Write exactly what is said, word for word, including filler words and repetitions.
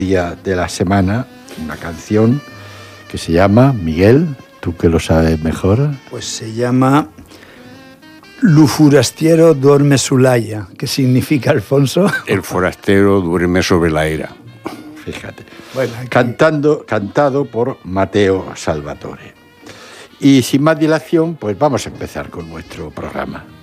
día de la semana, una canción que se llama, Miguel, tú que lo sabes mejor. Pues se llama Lu forastiero duerme su laya, que significa, Alfonso. El forastero duerme sobre la era. Fíjate. Bueno, aquí... Cantando, cantado por Matteo Salvatore. Y sin más dilación, pues vamos a empezar con nuestro programa.